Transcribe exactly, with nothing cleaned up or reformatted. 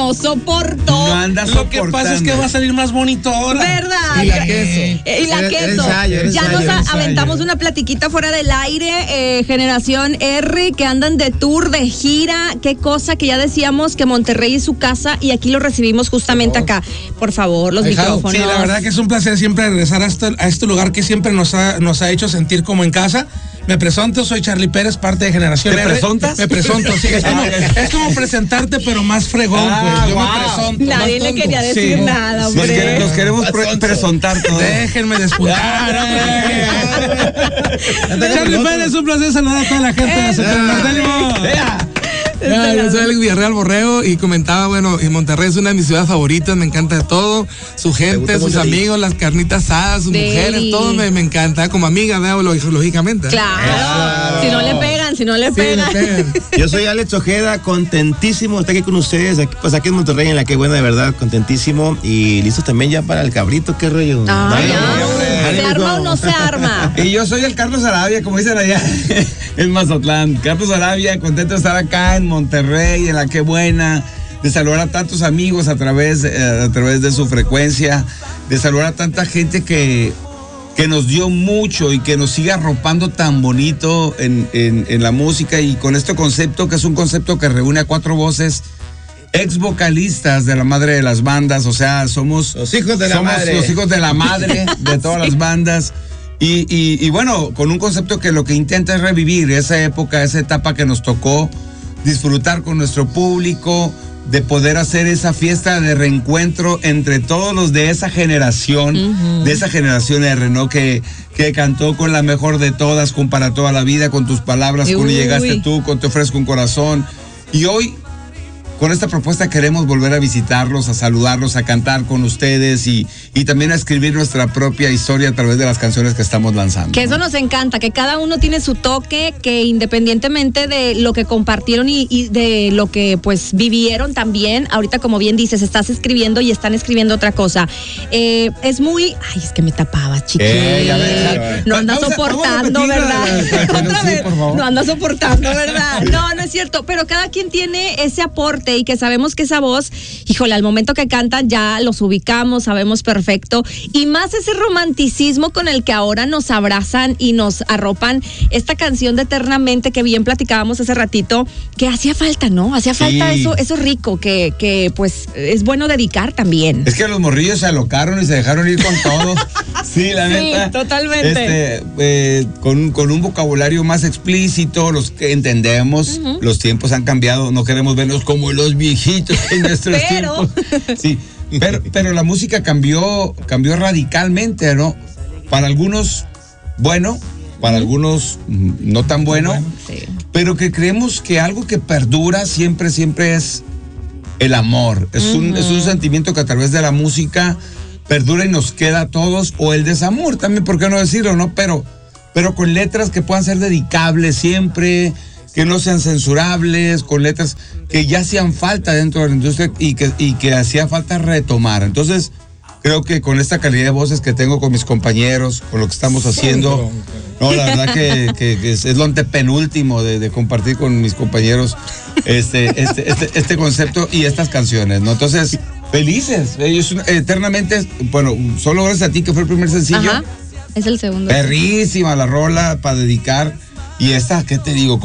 no soportó. No anda Lo que pasa es que va a salir más bonito ahora. ¿Verdad? Y la queso. Eh, Y la Era- queso. era ensayo, era ya ensayo, nos era a- ensayo. aventamos una platiquita fuera del aire. eh, Generación R, que andan de tour, de gira. Qué cosa que ya decíamos que Monterrey es su casa y aquí lo recibimos justamente acá. Por favor, los Dejado. micrófonos. Sí, la verdad que es un placer siempre regresar a este, a este lugar que siempre nos ha, nos ha hecho sentir como en casa. Me presento, soy Charlie Pérez, parte de Generación ¿Te R. presentas? Me presento, sí. Es como, es como presentarte, pero más fregón, Ah, pues. Yo wow. me presento. Nadie más le tonto. quería decir Sí. nada, Nos, hombre. quere- nos queremos pre- presentar todos. Déjenme despuntar. Charlie Pérez, un placer saludar a toda la gente de Centro Ya, yo soy Alex Villarreal Borrego y comentaba, bueno, y Monterrey es una de mis ciudades favoritas, me encanta de todo, su gente, gusta sus mucho ahí? amigos, las carnitas asadas, sus Deli. mujeres, todo me, me encanta, como amiga, ¿verdad? Lógic- lógicamente. Claro. Si no le pegan, si no le Sí, me pegan. pegan. Yo soy Alex Ojeda, contentísimo de estar aquí con ustedes, aquí, pues aquí en Monterrey, en la que buena, de verdad, contentísimo y listo también ya para el cabrito, qué rollo. Ah, Vaya, ya. hombre. ¿Se arma o no se arma? Y yo soy el Carlos Arabia, como dicen allá en Mazatlán. Carlos Arabia, contento de estar acá en Monterrey, en la que buena, de saludar a tantos amigos a través, eh, a través de su frecuencia, de saludar a tanta gente que, que nos dio mucho y que nos sigue arropando tan bonito en, en, en la música y con este concepto, que es un concepto que reúne a cuatro voces ex vocalistas de la madre de las bandas, o sea, somos Los hijos de la somos madre. los hijos de la madre de todas las bandas. Y, y, y bueno, con un concepto que lo que intenta es revivir esa época, esa etapa que nos tocó, disfrutar con nuestro público, de poder hacer esa fiesta de reencuentro entre todos los de esa generación, uh-huh. de esa generación R, ¿no? Que, que cantó con la mejor de todas, con Para Toda la Vida, con Tus Palabras, con Uy. Llegaste Tú, con Te Ofrezco un Corazón. Y hoy, con esta propuesta queremos volver a visitarlos, a saludarlos, a cantar con ustedes y, y también a escribir nuestra propia historia a través de las canciones que estamos lanzando. Que eso ¿no? nos encanta, que cada uno tiene su toque, que independientemente de lo que compartieron y, y de lo que pues vivieron también, ahorita como bien dices, estás escribiendo y están escribiendo otra cosa. Eh, es muy, ay, es que me tapaba, chiquín. Eh, ya ves, ya ves. No anda Vamos a- soportando, vamos a ¿verdad? repetirla, para que nos- Otra sí, vez. por favor. No anda soportando, ¿verdad? No, no es cierto, pero cada quien tiene ese aporte y que sabemos que esa voz, híjole, al momento que cantan ya los ubicamos, sabemos perfecto, y más ese romanticismo con el que ahora nos abrazan y nos arropan, esta canción de Eternamente que bien platicábamos hace ratito, que hacía falta, ¿no? Hacía falta Sí. eso, eso rico, que, que pues es bueno dedicar también. Es que los morrillos se alocaron y se dejaron ir con todo. Sí, la Sí, neta. totalmente. Este, eh, con, con un vocabulario más explícito, los que entendemos, uh-huh. los tiempos han cambiado, no queremos vernos como los viejitos en nuestros Pero. tiempos. Sí, pero, pero la música cambió, cambió radicalmente, ¿no? Para algunos, bueno, para uh-huh. algunos, no tan bueno, bueno sí. pero que creemos que algo que perdura siempre, siempre es el amor. Es, uh-huh. un, es un sentimiento que a través de la música perdura y nos queda a todos, o el desamor también, ¿por qué no decirlo, no? Pero, pero con letras que puedan ser dedicables siempre, que no sean censurables, con letras que ya hacían falta dentro de la industria y que, y que hacía falta retomar. Entonces, creo que con esta calidad de voces que tengo con mis compañeros, con lo que estamos haciendo, no, la verdad que, que, que es, es lo antepenúltimo de, de compartir con mis compañeros este, este, este, este concepto y estas canciones, ¿no? Entonces, felices. Ellos eternamente, bueno, solo gracias a ti que fue el primer sencillo. Ajá, es el segundo. Perrísima la rola para dedicar. Y esta, ¿qué te digo?